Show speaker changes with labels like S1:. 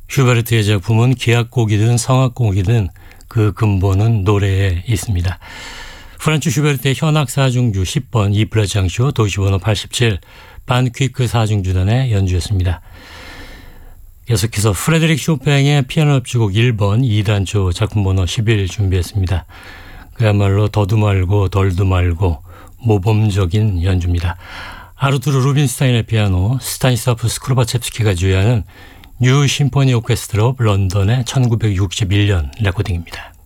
S1: 슈베르트의 작품은 기악곡이든 성악곡이든 그 근본은 노래에 있습니다. 프란츠 슈베르트의 현악 사중주 10번 이플라장쇼 도시번호 87 반퀴크 사중주단의 연주였습니다. 계속해서 프레드릭 쇼팽의 피아노 협주곡 1번 2단조 작품번호 11 준비했습니다. 그야말로 더도 말고 덜도 말고 모범적인 연주입니다. 아르투르 루빈스타인의 피아노, 스타니스라프 스크로바첵스키가 주의하는 뉴 심포니 오케스트라 오브 런던의 1961년 레코딩입니다.